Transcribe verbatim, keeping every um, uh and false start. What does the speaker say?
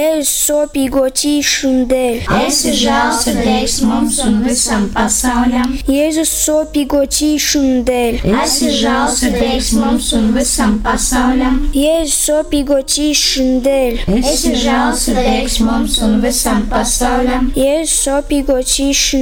Jēzus sopīgo cīšanu dēļ. Esi žēlsirdīgs mums un visam pasaulim. Jēzus sopīgo cīšanu dēļ. Esi žēlsirdīgs mums un visam pasaulim. Jēzus sopīgo cīšanu dēļ. Esi žēlsirdīgs mums un visam pasaulim. Jēzus sopīgo cīšanu